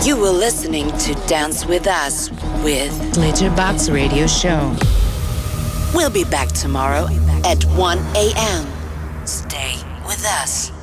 You were listening to Dance With Us with Glitterbox Radio Show. We'll be back tomorrow at 1 a.m. Stay with us.